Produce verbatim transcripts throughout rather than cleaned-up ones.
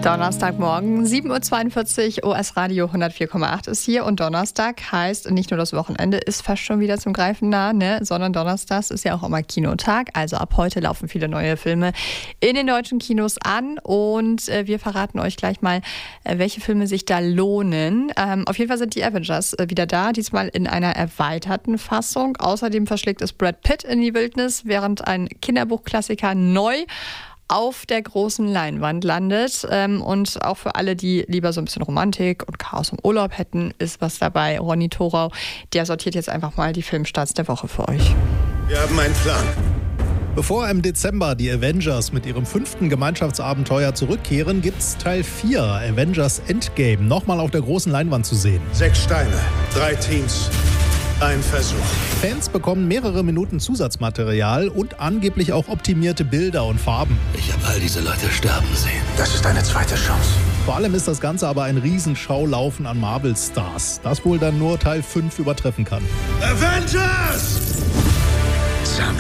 Donnerstagmorgen, sieben Uhr zweiundvierzig, O S Radio hundertvier Komma acht ist hier und Donnerstag heißt, nicht nur das Wochenende ist fast schon wieder zum Greifen nah, ne, sondern Donnerstags ist ja auch immer Kinotag, also ab heute laufen viele neue Filme in den deutschen Kinos an und äh, wir verraten euch gleich mal, äh, welche Filme sich da lohnen. Ähm, auf jeden Fall sind die Avengers äh, wieder da, diesmal in einer erweiterten Fassung. Außerdem verschlägt es Brad Pitt in die Wildnis, während ein Kinderbuchklassiker neu auf der großen Leinwand landet. Und auch für alle, die lieber so ein bisschen Romantik und Chaos im Urlaub hätten, ist was dabei. Ronny Thorau, der sortiert jetzt einfach mal die Filmstarts der Woche für euch. Wir haben einen Plan. Bevor im Dezember die Avengers mit ihrem fünften Gemeinschaftsabenteuer zurückkehren, gibt's Teil vier, Avengers Endgame, nochmal auf der großen Leinwand zu sehen. Sechs Steine, drei Teams, ein Versuch. Fans bekommen mehrere Minuten Zusatzmaterial und angeblich auch optimierte Bilder und Farben. Ich habe all diese Leute sterben sehen. Das ist eine zweite Chance. Vor allem ist das Ganze aber ein Riesenschaulaufen an Marvel-Stars, das wohl dann nur Teil fünf übertreffen kann. Avengers! Sammeln.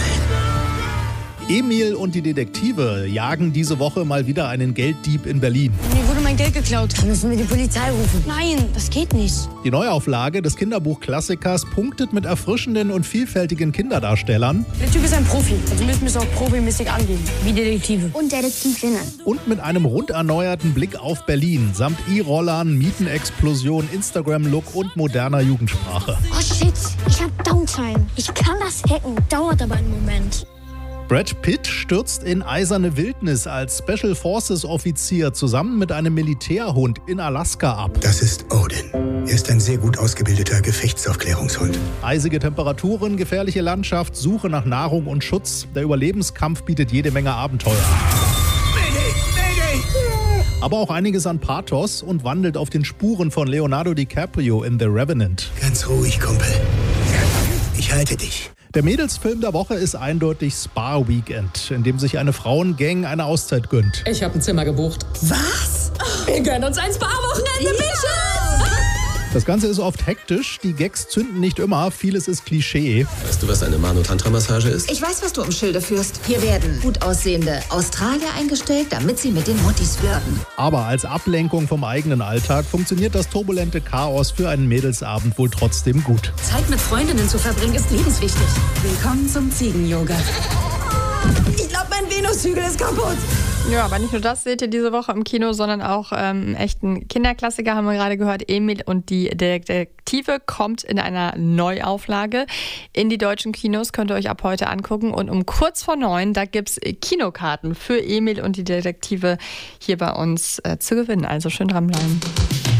Emil und die Detektive jagen diese Woche mal wieder einen Gelddieb in Berlin. Mir wurde mein Geld geklaut. Da müssen wir die Polizei rufen. Nein, das geht nicht. Die Neuauflage des Kinderbuchklassikers punktet mit erfrischenden und vielfältigen Kinderdarstellern. Der Typ ist ein Profi, also müssen wir es auch profimäßig angehen, wie Detektive. Und Detektivinnen. Und mit einem rund erneuerten Blick auf Berlin, samt E-Rollern, Mietenexplosion, Instagram-Look und moderner Jugendsprache. Oh shit, ich hab Downtime. Ich kann das hacken, dauert aber einen Moment. Brad Pitt stürzt in eiserne Wildnis als Special Forces Offizier zusammen mit einem Militärhund in Alaska ab. Das ist Odin. Er ist ein sehr gut ausgebildeter Gefechtsaufklärungshund. Eisige Temperaturen, gefährliche Landschaft, Suche nach Nahrung und Schutz. Der Überlebenskampf bietet jede Menge Abenteuer. Mayday, Mayday! Aber auch einiges an Pathos und wandelt auf den Spuren von Leonardo DiCaprio in The Revenant. Ganz ruhig, Kumpel. Ich halte dich. Der Mädelsfilm der Woche ist eindeutig Spa Weekend, in dem sich eine Frauengang eine Auszeit gönnt. Ich habe ein Zimmer gebucht. Was? Wir gönnen uns ein Spa-Wochenende, Mischa! Das Ganze ist oft hektisch, die Gags zünden nicht immer, vieles ist Klischee. Weißt du, was eine Mano-Tantra-Massage ist? Ich weiß, was du im Schilde führst. Hier werden gut aussehende Australier eingestellt, damit sie mit den Muttis flirten. Aber als Ablenkung vom eigenen Alltag funktioniert das turbulente Chaos für einen Mädelsabend wohl trotzdem gut. Zeit mit Freundinnen zu verbringen ist lebenswichtig. Willkommen zum Ziegen-Yoga. Ich glaube, mein Venushügel ist kaputt. Ja, aber nicht nur das seht ihr diese Woche im Kino, sondern auch ähm, einen echten Kinderklassiker, haben wir gerade gehört. Emil und die Detektive kommt in einer Neuauflage in die deutschen Kinos, könnt ihr euch ab heute angucken. Und um kurz vor neun, da gibt's Kinokarten für Emil und die Detektive hier bei uns äh, zu gewinnen. Also schön dranbleiben.